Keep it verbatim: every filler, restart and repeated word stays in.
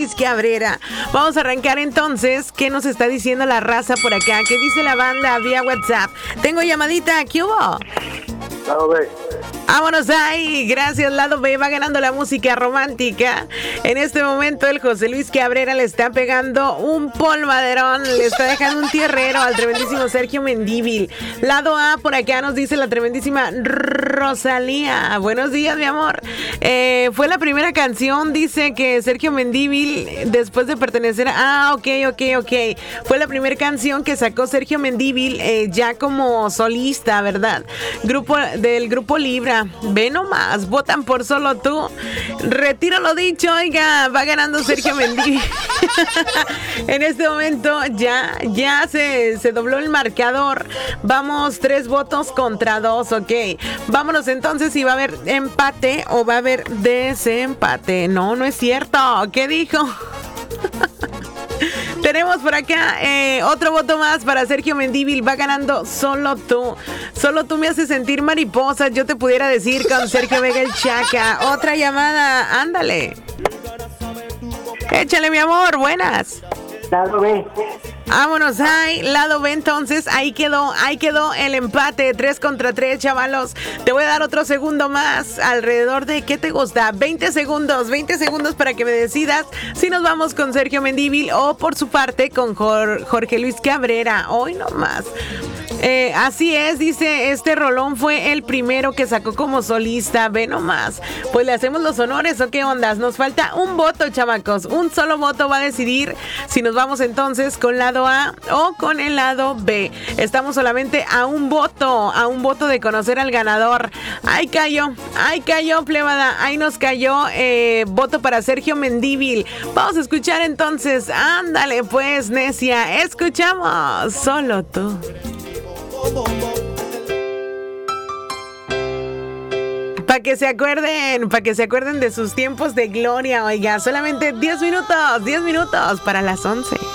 Luis Cabrera. Vamos a arrancar entonces. ¿Qué nos está diciendo la raza por acá? ¿Qué dice la banda vía WhatsApp? Tengo llamadita. ¿Qué hubo? Lado B. Vámonos ahí, gracias. Lado B va ganando la música romántica. En este momento el José Luis Cabrera le está pegando un polvaderón, le está dejando un tierrero al tremendísimo Sergio Mendívil. Lado A, por acá nos dice la tremendísima Rosalía. Buenos días, mi amor. Eh, fue la primera canción, dice que Sergio Mendívil, después de pertenecer a... Ah, ok, ok, ok. Fue la primera canción que sacó Sergio Mendívil eh, ya como solista, ¿verdad? Grupo del Grupo Libra. Ve nomás, votan por Solo Tú. Retiro lo dicho, oiga, va ganando Sergio Mendívil. En este momento ya, ya se, se dobló el marcador. Vamos tres votos contra dos, ok. Vámonos entonces si va a haber empate o va a haber desempate. No, no es cierto. ¿Qué dijo? Tenemos por acá eh, otro voto más para Sergio Mendívil. Va ganando Solo Tú. Solo tú me haces sentir mariposa. Yo te pudiera decir con Sergio Vega el Chaca. Otra llamada. Ándale. Échale, mi amor. Buenas. Lado B. Vámonos, ahí, lado B entonces, ahí quedó, ahí quedó el empate, tres contra tres, chavalos. Te voy a dar otro segundo más, alrededor de, ¿qué te gusta? veinte segundos, veinte segundos para que me decidas si nos vamos con Sergio Mendívil o por su parte con Jor- Jorge Luis Cabrera. Hoy nomás. Eh, así es, dice, este rolón fue el primero que sacó como solista, ve nomás. Pues le hacemos los honores, ¿o qué ondas? Nos falta un voto, chamacos, un solo voto va a decidir si nos vamos entonces con lado A o con el lado B. Estamos solamente a un voto, a un voto de conocer al ganador. Ahí cayó, ahí cayó, plebada, ahí nos cayó eh, voto para Sergio Mendívil. Vamos a escuchar entonces, ándale pues, necia, escuchamos Solo Tú. Para que se acuerden, para que se acuerden de sus tiempos de gloria, oiga, solamente diez minutos, diez minutos para las once.